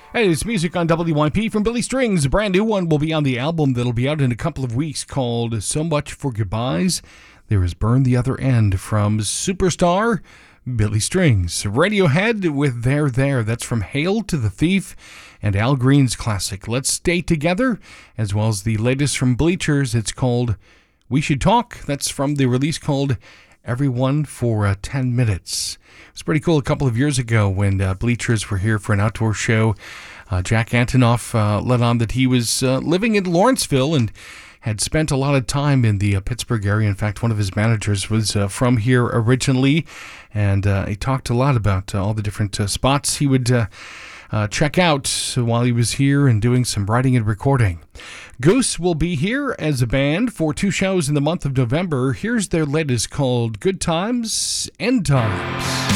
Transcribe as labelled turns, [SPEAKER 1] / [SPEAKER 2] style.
[SPEAKER 1] Hey, it's music on WYP from Billy Strings. A brand new one will be on the album that'll be out in a couple of weeks called So Much for Goodbyes. There is Burn the Other End from superstar Billy Strings. Radiohead with There. That's from Hail to the Thief and Al Green's classic Let's Stay Together, as well as the latest from Bleachers. It's called We Should Talk. That's from the release called Everyone for 10 Minutes. It was pretty cool a couple of years ago when Bleachers were here for an outdoor show. Jack Antonoff let on that he was living in Lawrenceville and had spent a lot of time in the Pittsburgh area. In fact, one of his managers was from here originally, and he talked a lot about all the different spots he would check out while he was here and doing some writing and recording. Goose will be here as a band for 2 shows in the month of November. Here's their latest called Good Times, End Times.